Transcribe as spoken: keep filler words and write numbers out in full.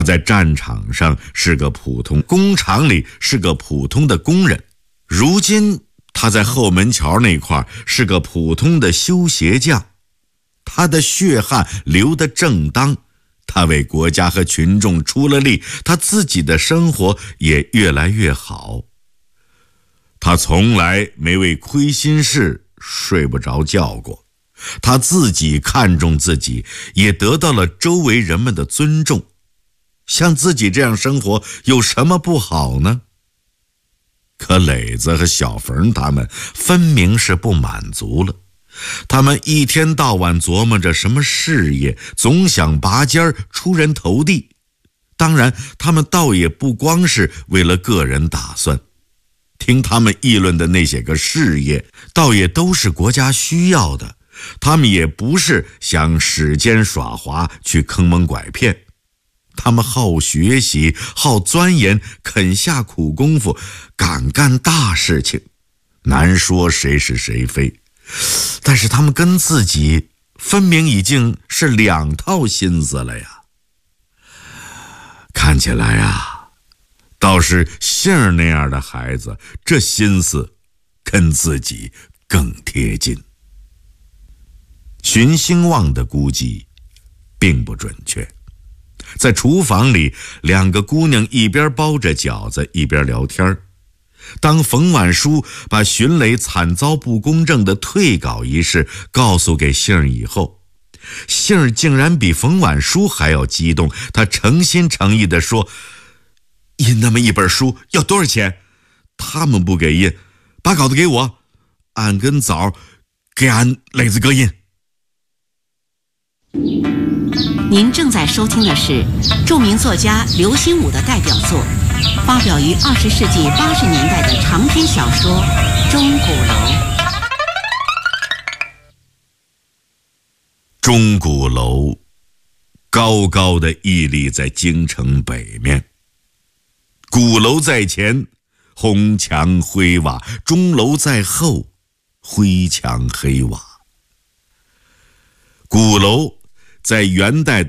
在战场上是个普通，工厂里是个普通的工人。如今他在后门桥那块是个普通的修鞋匠，他的血汗流得正当，他为国家和群众出了力，他自己的生活也越来越好。他从来没为亏心事睡不着觉过，他自己看重自己，也得到了周围人们的尊重。像自己这样生活有什么不好呢？可磊子和小冯他们分明是不满足了，他们一天到晚琢磨着什么事业，总想拔尖儿出人头地。当然他们倒也不光是为了个人打算，听他们议论的那些个事业倒也都是国家需要的，他们也不是想使奸耍滑去坑蒙拐骗。他们好学习，好钻研，肯下苦功夫，敢干大事情，难说谁是谁非。但是他们跟自己分明已经是两套心思了呀。看起来啊，倒是杏儿那样的孩子，这心思跟自己更贴近。荀兴旺的估计并不准确。在厨房里，两个姑娘一边包着饺子一边聊天。当冯婉书把荀磊惨遭不公正的退稿一事告诉给杏儿以后，杏儿竟然比冯婉书还要激动。她诚心诚意地说，印那么一本书要多少钱？他们不给印，把稿子给我，俺跟枣给俺磊子哥印。 您正在收听的是著名作家刘心武的代表作，发表于二十世纪八十年代的长篇小说《钟鼓楼》。 钟鼓楼高高的屹立在京城北面，鼓楼在前，红墙灰瓦；钟楼在后，灰墙黑瓦。鼓楼在元代